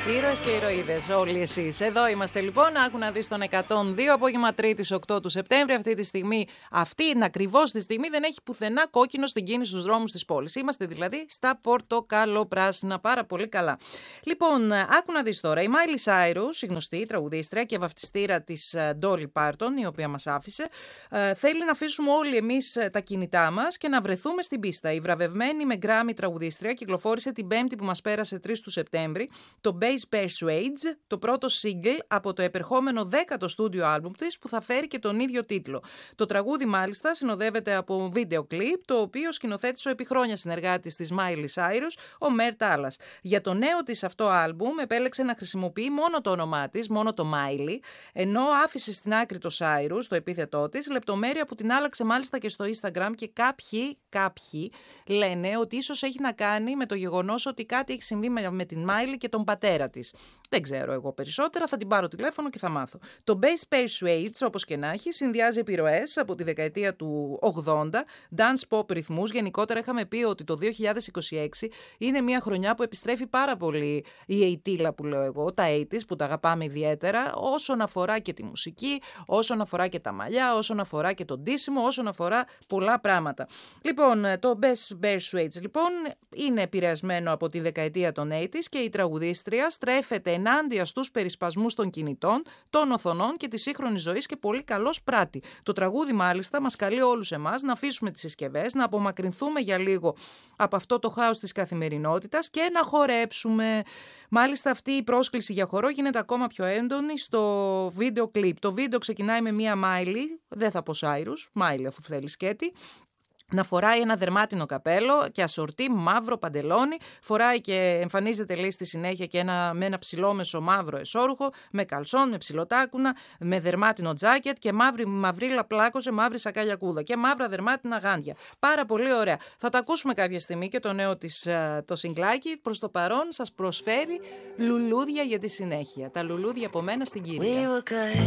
Ήρωες και ηρωίδες, όλοι εσείς. Εδώ είμαστε λοιπόν. Άκου να δεις τον 102 απόγευμα Τρίτης 8 του Σεπτέμβρη. Αυτή ακριβώς τη στιγμή δεν έχει πουθενά κόκκινο στην κίνηση στους δρόμους της πόλης. Είμαστε δηλαδή στα πορτοκαλοπράσινα. Πάρα πολύ καλά. Λοιπόν, άκου να δεις τώρα. Η Miley Cyrus, η γνωστή τραγουδίστρια και βαφτιστήρα της Dolly Parton, η οποία μας άφησε, θέλει να αφήσουμε όλοι εμείς τα κινητά μας και να βρεθούμε στην πίστα. Η βραβευμένη με Grammy τραγουδίστρια κυκλοφόρησε την Πέμπτη που μας πέρασε 3 του Σεπτέμβρη το Bass Persuades, το πρώτο single από το επερχόμενο 10ο στούντιο άλμπουμ της που θα φέρει και τον ίδιο τίτλο. Το τραγούδι μάλιστα συνοδεύεται από βίντεο κλιπ, το οποίο σκηνοθέτησε ο επί χρόνια συνεργάτης της Miley Cyrus, ο Mert Talas. Για το νέο της αυτό άλμπουμ επέλεξε να χρησιμοποιεί μόνο το όνομά της, μόνο το Miley, ενώ άφησε στην άκρη το Cyrus, το επίθετό της, λεπτομέρεια που την άλλαξε μάλιστα και στο Instagram και κάποιοι λένε ότι ίσως έχει να κάνει με το γεγονός ότι κάτι έχει συμβεί με την Miley και τον πατέρα της. Δεν ξέρω εγώ περισσότερα, θα την πάρω τηλέφωνο και θα μάθω. Το Bass Persuades, όπως και να έχει, συνδυάζει επιρροές από τη δεκαετία του 80, dance pop ρυθμούς. Γενικότερα είχαμε πει ότι το 2026 είναι μια χρονιά που επιστρέφει πάρα πολύ η ειτήλα που λέω εγώ, τα 80's που τα αγαπάμε ιδιαίτερα, όσον αφορά και τη μουσική, όσον αφορά και τα μαλλιά, όσον αφορά και το ντύσιμο, όσον αφορά πολλά πράγματα. Λοιπόν, το Bass Persuades λοιπόν είναι επηρεασμένο από τη δεκαετία των 80's και η τραγουδίστρια στρέφεται ενάντια στους περισπασμούς των κινητών, των οθονών και της σύγχρονης ζωής και πολύ καλώς πράττει. Το τραγούδι μάλιστα μας καλεί όλους εμάς να αφήσουμε τις συσκευές, να απομακρυνθούμε για λίγο από αυτό το χάος της καθημερινότητας και να χορέψουμε. Μάλιστα αυτή η πρόσκληση για χορό γίνεται ακόμα πιο έντονη στο βίντεο κλιπ. Το βίντεο ξεκινάει με μία Miley, δεν θα πω Cyrus, Miley αφού θέλει σκέτη, να φοράει ένα δερμάτινο καπέλο και ασορτή μαύρο παντελόνι, φοράει και εμφανίζεται λέει στη συνέχεια και με ένα ψηλόμεσο μαύρο εσώρουχο, με καλσόν, με ψιλοτάκουνα, με δερμάτινο τζάκετ και μαυρίλα πλάκωσε, μαύρη σακάλια κούδα και μαύρα δερμάτινα γάντια. Πάρα πολύ ωραία. Θα τα ακούσουμε κάποια στιγμή και το νέο της το συγκλάκι. Προς το παρόν σας προσφέρει λουλούδια για τη συνέχεια. Τα λουλούδια από μένα στην κυρία.